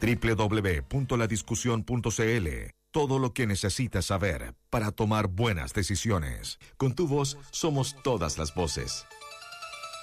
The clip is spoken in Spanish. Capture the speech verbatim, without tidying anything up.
doble u doble u doble u punto la discusión punto c l. Todo lo que necesitas saber para tomar buenas decisiones. Con tu voz somos todas las voces.